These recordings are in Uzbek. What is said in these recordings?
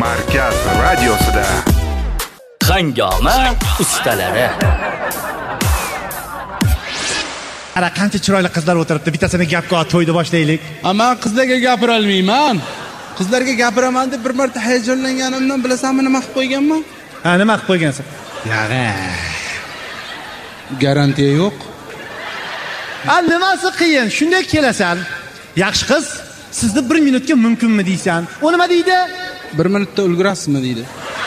Markaz radiosida Hangoma ustalari. Ana qancha chiroyli qizlar o'tiribdi. Bittasini gapga to'yda boshlaylik. Men qizlarga gapira olmayman. Qizlarga gapiraman deb bir marta hayajonlanganimdan bilasanmi nima qilib qo'yganman? Ha, nima qilib qo'ygansiz? Yag'a. Garantiya yo'q. Nimasi qiyin? Shunday kelasan. Yaxshi qiz, sizni 1 minutga mumkinmi deysan? O nima deydi? 1 minutda ulgurasizmi deydi.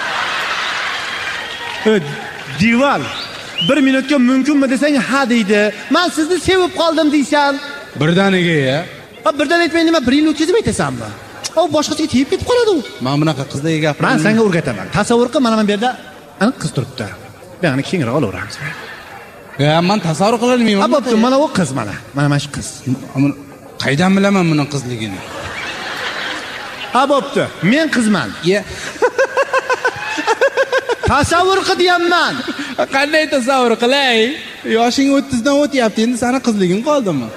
Dival. 1 minutga mumkinmi desang, ha deydi. Men sizni sevib qoldim deysan. Birdaniga ya. Birdan aytmay nima 1 yil o'tkazib aytasanmi? O boshqasiga tegib ketib qoladi u. Men bunaqa qizlarga gapiraman. Men senga o'rgataman. Tasavvur qil, mana bu yerda qiz turibdi. Buni kengroq olaveramiz. Men tasavvur qila olmayman. Bo'pti, mana u qiz mana. Mana shu qiz. Qaydan bilaman buning qizligini? Bo'pti, men qizman. Ye. Tasavvur qil deyapman. Qanday tasavvur qilay? Yoshing 30 dan o'tyapti, endi seni qizliging qoldimi?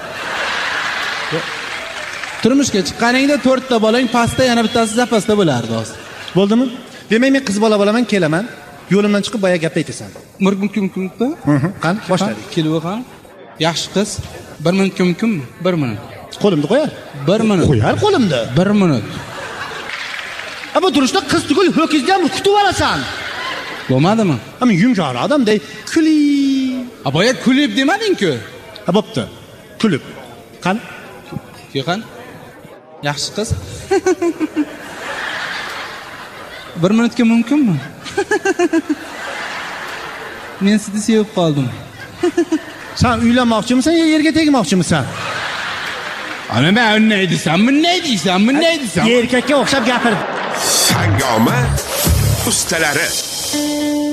Turmushga chiqqaningda 4 ta bolang pastda, yana bittasi zapasda bo'lardi hozir. Bo'ldimi? Demak, men qiz bola bo'laman, kelaman. Yo'limdan chiqib boya gap aytasan. Mumkin-mumkinmi? Qani, boshladik. Kelib qani. Yaxshi qiz. 1 minutga mumkinmi? 1 minut. Qo'limni qo'yar. 1 minut. Qo'yar qo'limni. 1 minut. Bu turishda qiz tugul ho'kizni ham kutib olasan. Bo'lmadimi? Men yumshoq odamday kuli. Boya kulib demading-ku. Bo'pti. Kulib. Qani? Yo'qan. Yaxshi qiz. 1 minutga mumkinmi? Men sizni sevib qoldim. Sen uylanmoqchimisan yo yerga tegmoqchimisan? Ana men unday desam, bunday desam. Erkakka o'xshab gapir. Hangoma ustalari.